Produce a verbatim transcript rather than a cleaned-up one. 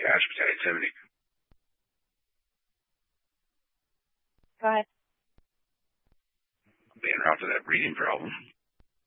attachment to activity. Go ahead. Being around for that breathing problem.